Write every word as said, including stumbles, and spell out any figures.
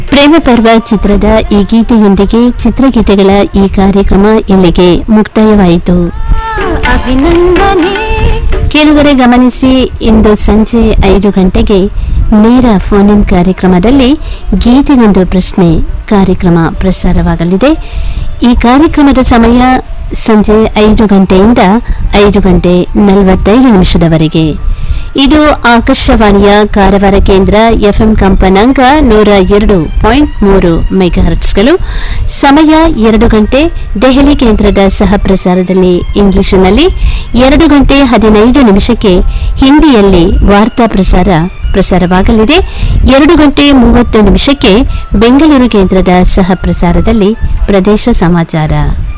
ಪ್ರೇಮ ಪರ್ವ ಚಿತ್ರದ ಈ ಗೀತೆಯೊಂದಿಗೆ ಚಿತ್ರಗೀತೆಗಳ ಈ ಕಾರ್ಯಕ್ರಮ ಇಲ್ಲಿಗೆ ಮುಕ್ತಾಯವಾಯಿತು. ಕೇಳುಗರೆ ಗಮನಿಸಿ, ಇಂದು ಸಂಜೆ ಐದು ಗಂಟೆಗೆ ನೇರ ಫೋನ್ ಇನ್ ಕಾರ್ಯಕ್ರಮದಲ್ಲಿ ಗೀತೆಗೊಂದು ಪ್ರಶ್ನೆ ಕಾರ್ಯಕ್ರಮ ಪ್ರಸಾರವಾಗಲಿದೆ. ಈ ಕಾರ್ಯಕ್ರಮದ ಸಮಯ ಸಂಜೆ ಐದು ಗಂಟೆಯಿಂದ ಐದು ಗಂಟೆ ನಲವತ್ತೈದು ನಿಮಿಷದವರೆಗೆ. ಇದು ಆಕಾಶವಾಣಿಯ ಕಾರವಾರ ಕೇಂದ್ರ ಎಫ್ಎಂ ಕಂಪನಾಂಕ ನೂರ ಎರಡು ಪಾಯಿಂಟ್ ಮೂರು ಮೆಗಾಹರ್ಟ್ಸ್ಗಳು. ಸಮಯ ಎರಡು ಗಂಟೆ. ದೆಹಲಿ ಕೇಂದ್ರದ ಸಹ ಪ್ರಸಾರದಲ್ಲಿ ಇಂಗ್ಲಿಷಿನಲ್ಲಿ ಎರಡು ಗಂಟೆ ಹದಿನೈದು ನಿಮಿಷಕ್ಕೆ ಹಿಂದಿಯಲ್ಲಿ ವಾರ್ತಾ ಪ್ರಸಾರ ಪ್ರಸಾರವಾಗಲಿದೆ. ಎರಡು ಗಂಟೆ ಮೂವತ್ತು ನಿಮಿಷಕ್ಕೆ ಬೆಂಗಳೂರು ಕೇಂದ್ರದ ಸಹ ಪ್ರಸಾರದಲ್ಲಿ ಪ್ರದೇಶ ಸಮಾಚಾರ.